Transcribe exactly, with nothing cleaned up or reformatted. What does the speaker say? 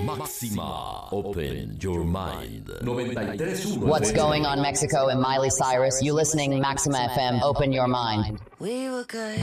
Maxima, open your mind. ninety-tres point uno What's going on, Mexico and Miley Cyrus? You listening, Maxima F M, open your mind. We were good,